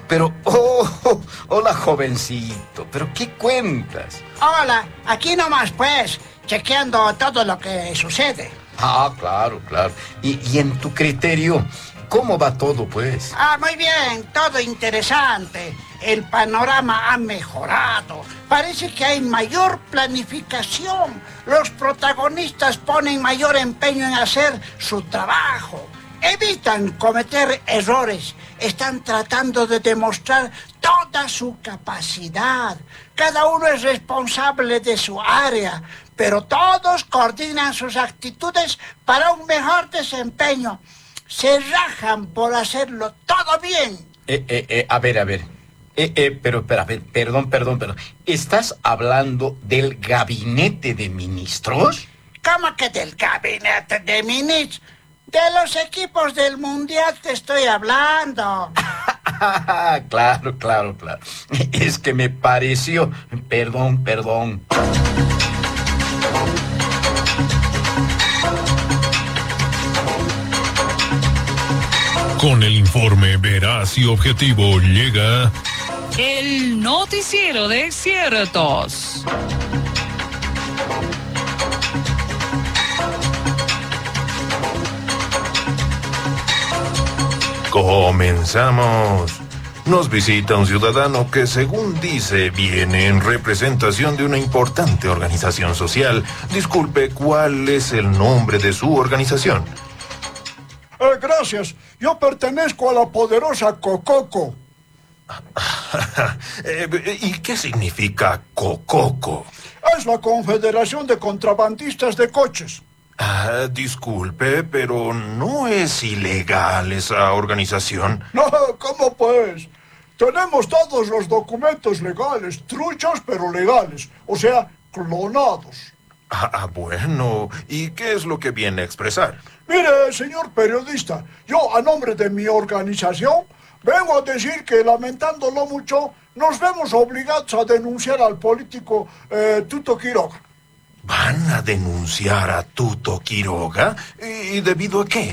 Pero, hola, jovencito. ¿Pero qué cuentas? Hola, aquí nomás pues, chequeando todo lo que sucede. Ah, claro, claro. Y en tu criterio, ¿cómo va todo, pues? Muy bien, todo interesante. El panorama ha mejorado. Parece que hay mayor planificación. Los protagonistas ponen mayor empeño en hacer su trabajo. Evitan cometer errores. Están tratando de demostrar toda su capacidad. Cada uno es responsable de su área, pero todos coordinan sus actitudes para un mejor desempeño. Se rajan por hacerlo todo bien. A ver. Pero, espera, a ver, perdón. ¿Estás hablando del gabinete de ministros? ¿Cómo que del gabinete de ministros? De los equipos del Mundial te estoy hablando. Claro. Es que me pareció... Perdón. Con el informe veraz y objetivo llega... El noticiero de ciertos. Comenzamos. Nos visita un ciudadano que, según dice, viene en representación de una importante organización social. Disculpe, ¿cuál es el nombre de su organización? Gracias. Yo pertenezco a la poderosa Cococo. ¿Y qué significa Cococo? Es la Confederación de Contrabandistas de Coches. Disculpe, pero ¿no es ilegal esa organización? No, ¿cómo pues? Tenemos todos los documentos legales, truchos pero legales, o sea, clonados. Bueno, ¿y qué es lo que viene a expresar? Mire, señor periodista, yo a nombre de mi organización vengo a decir que, lamentándolo mucho, nos vemos obligados a denunciar al político Tuto Quiroga. ¿Van a denunciar a Tuto Quiroga? ¿Y debido a qué?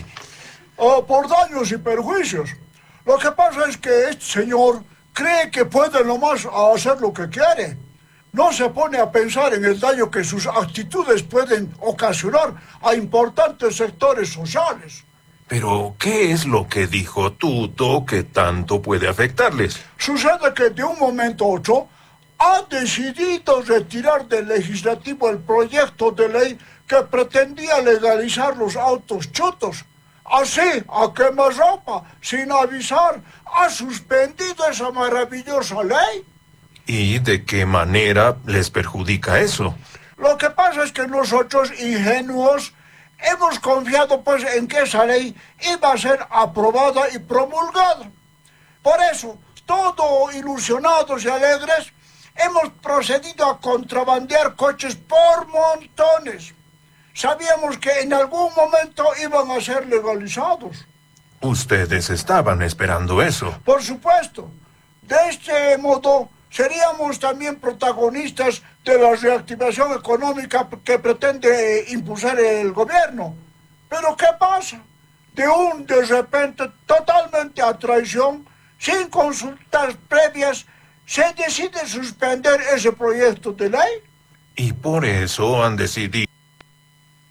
Por daños y perjuicios. Lo que pasa es que este señor cree que puede nomás hacer lo que quiere. No se pone a pensar en el daño que sus actitudes pueden ocasionar a importantes sectores sociales. Pero, ¿qué es lo que dijo Tuto que tanto puede afectarles? Sucede que de un momento a otro ha decidido retirar del legislativo el proyecto de ley que pretendía legalizar los autos chutos. Así, a quemarropa, sin avisar, ha suspendido esa maravillosa ley. ¿Y de qué manera les perjudica eso? Lo que pasa es que nosotros, ingenuos, hemos confiado pues en que esa ley iba a ser aprobada y promulgada. Por eso, todos ilusionados y alegres, hemos procedido a contrabandear coches por montones. Sabíamos que en algún momento iban a ser legalizados. Ustedes estaban esperando eso. Por supuesto. De este modo, seríamos también protagonistas de la reactivación económica que pretende impulsar el gobierno. Pero ¿qué pasa? De repente, totalmente a traición, sin consultas previas, se decide suspender ese proyecto de ley. Y por eso han decidido